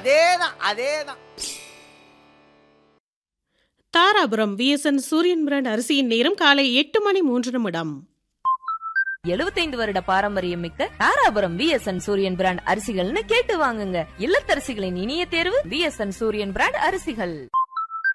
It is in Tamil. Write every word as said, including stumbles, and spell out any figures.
அதேதான் அதேதான். தாராபுரம் விஎஸ்என் சூரியன் பிராண்ட் அரிசியின் நேரம் காலை எட்டு மணி மூன்று நிமிடம். எழுபத்தைந்து வருட பாரம்பரியம் மிக்க தாராபுரம் விஎஸ்என் சூரியன் பிராண்ட் அரிசிகள்னு கேட்டு வாங்குங்க. இல்லத்தரசிகளின் இனிய தேர்வு விஎஸ்என் சூரியன் பிராண்ட் அரிசிகள்.